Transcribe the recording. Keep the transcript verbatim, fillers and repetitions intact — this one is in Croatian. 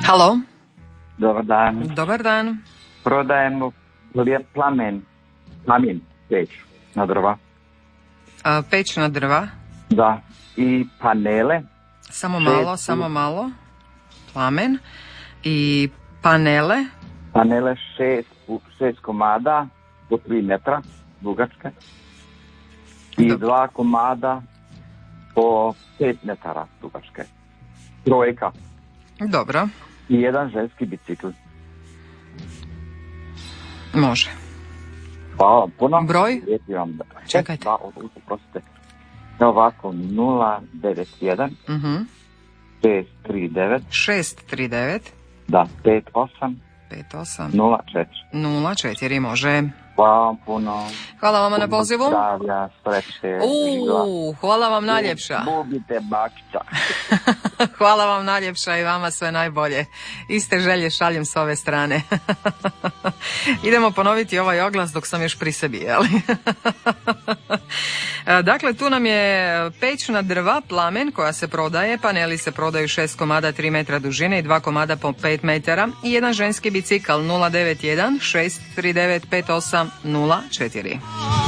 Halo. Dobar dan. Dobar dan. Prodajemo plamen, plamen, peć na drva. A, peć na drva? Da. I panele. Samo malo, šest, samo malo. Plamen. I panele? Panele šest, šest komada po tri metra dugačke. I Dobre. dva komada po pet metara dugačke. Trojka. Dobro. I jedan ženski bicikl. Može. Hvala vam puno. Broj? Vam da... Čekajte. Da, oprostite. Evo ovako, nula devet jedan uh-huh. šest tri devet šest tri devet Da, pet osam pet osam nula četiri nula četiri može. Hvala vam puno. Hvala vama na pozivu. Zdravlja, sreće. Uuu, hvala vam najljepša. Bubite bakća. Hvala vam najljepša i vama sve najbolje. Iste želje šaljem s ove strane. Idemo ponoviti ovaj oglas dok sam još pri sebi, jeli? Dakle, tu nam je pećna drva, plamen koja se prodaje, paneli se prodaju šest komada tri metra dužine i dva komada po pet metara i jedan ženski bicikl nula devet jedan šest tri devet pet osam nula četiri.